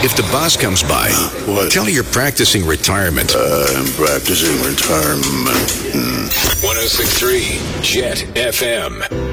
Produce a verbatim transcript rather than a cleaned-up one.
If the boss comes by, What? tell her you're practicing retirement. Uh, I'm practicing retirement. Mm. one oh six point three Jet F M.